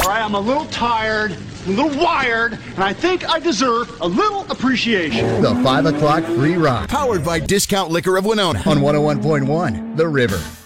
right, I'm a little tired, a little wired, and I think I deserve a little appreciation. The 5 o'clock free rock. Powered by Discount Liquor of Winona On 101.1 The River.